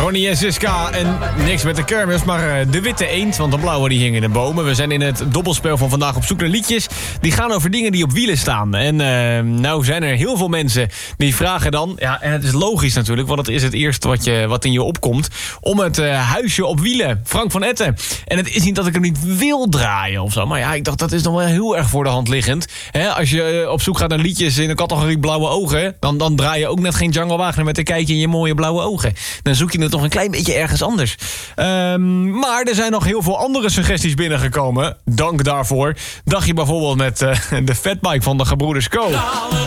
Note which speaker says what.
Speaker 1: Ronnie en Siska en niks met de kermis, maar de witte eend. Want de blauwe die hing in de bomen. We zijn in het dobbelspel van vandaag op zoek naar liedjes. Die gaan over dingen die op wielen staan. En nou zijn er heel veel mensen die vragen dan... Ja, en het is logisch natuurlijk, want het is het eerste wat in je opkomt... om het huisje op wielen. Frank van Etten. En het is niet dat ik hem niet wil draaien of zo. Maar ja, ik dacht, dat is nog wel heel erg voor de hand liggend. Als je op zoek gaat naar liedjes in de categorie blauwe ogen... dan draai je ook net geen Django Wagner met een kijkje in je mooie blauwe ogen. Dan zoek je het toch een klein beetje ergens anders. Maar er zijn nog heel veel andere suggesties binnengekomen. Dank daarvoor. Dacht je bijvoorbeeld met de fatbike van de gebroeders Co.